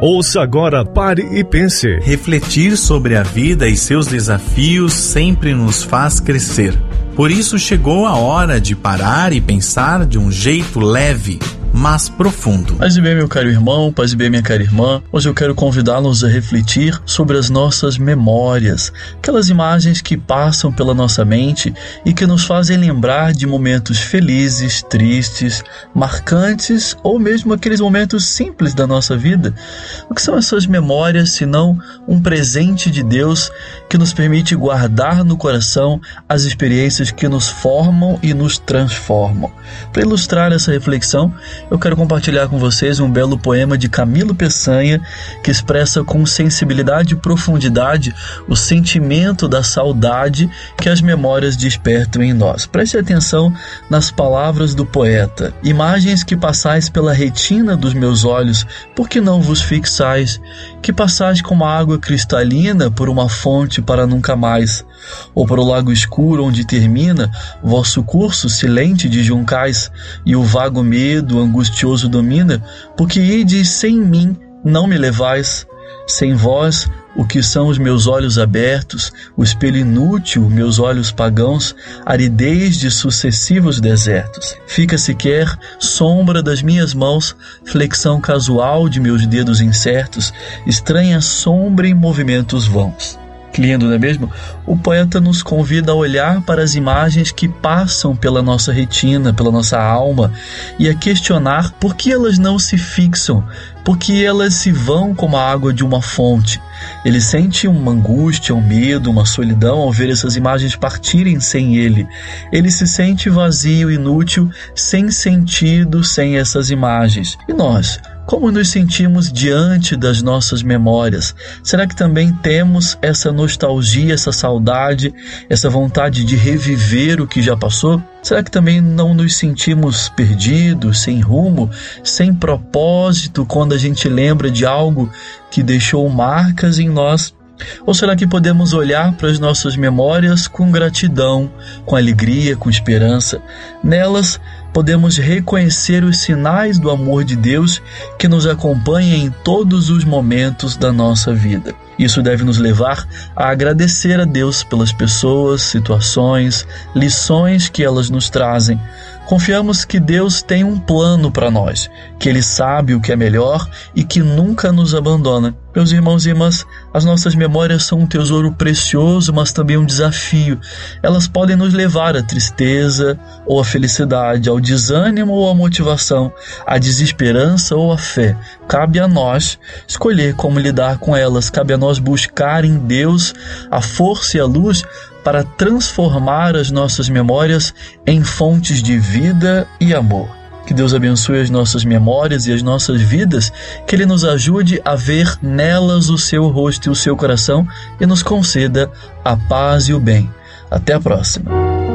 Ouça agora Pare e Pense. Refletir sobre a vida e seus desafios sempre nos faz crescer. Por isso chegou a hora de parar e pensar de um jeito leve, mas profundo. Paz e bem, meu caro irmão, paz e bem, minha cara irmã. Hoje eu quero convidá-los a refletir sobre as nossas memórias, aquelas imagens que passam pela nossa mente e que nos fazem lembrar de momentos felizes, tristes, marcantes ou mesmo aqueles momentos simples da nossa vida. O que são essas memórias senão um presente de Deus que nos permite guardar no coração as experiências que nos formam e nos transformam? Para ilustrar essa reflexão, eu quero compartilhar com vocês um belo poema de Camilo Peçanha que expressa com sensibilidade e profundidade o sentimento da saudade que as memórias despertam em nós. Preste atenção nas palavras do poeta. Imagens que passais pela retina dos meus olhos, por que não vos fixais? Que passais como a água cristalina por uma fonte para nunca mais, ou para o lago escuro onde termina vosso curso silente de juncais, e o vago medo angustioso domina, porque ides sem mim, não me levais. Sem vós, o que são os meus olhos abertos, o espelho inútil, meus olhos pagãos, aridez de sucessivos desertos. Fica sequer sombra das minhas mãos, flexão casual de meus dedos incertos, estranha sombra em movimentos vãos. Que lindo, não é mesmo? O poeta nos convida a olhar para as imagens que passam pela nossa retina, pela nossa alma, e a questionar por que elas não se fixam, por que elas se vão como a água de uma fonte. Ele sente uma angústia, um medo, uma solidão ao ver essas imagens partirem sem ele. Ele se sente vazio, inútil, sem sentido, sem essas imagens. E nós? Como nos sentimos diante das nossas memórias? Será que também temos essa nostalgia, essa saudade, essa vontade de reviver o que já passou? Será que também não nos sentimos perdidos, sem rumo, sem propósito quando a gente lembra de algo que deixou marcas em nós? Ou será que podemos olhar para as nossas memórias com gratidão, com alegria, com esperança? Nelas podemos reconhecer os sinais do amor de Deus que nos acompanha em todos os momentos da nossa vida. Isso deve nos levar a agradecer a Deus pelas pessoas, situações, lições que elas nos trazem. Confiamos que Deus tem um plano para nós, que Ele sabe o que é melhor e que nunca nos abandona. Meus irmãos e irmãs, as nossas memórias são um tesouro precioso, mas também um desafio. Elas podem nos levar à tristeza ou à felicidade, ao desânimo ou à motivação, à desesperança ou à fé. Cabe a nós escolher como lidar com elas, cabe a nós buscar em Deus a força e a luz para transformar as nossas memórias em fontes de vida e amor. Que Deus abençoe as nossas memórias e as nossas vidas, que Ele nos ajude a ver nelas o seu rosto e o seu coração e nos conceda a paz e o bem. Até a próxima.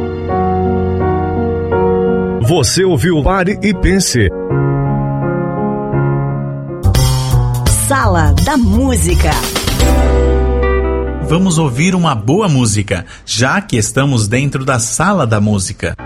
Você ouviu Pare e Pense. Sala da Música. Vamos ouvir uma boa música, já que estamos dentro da Sala da Música.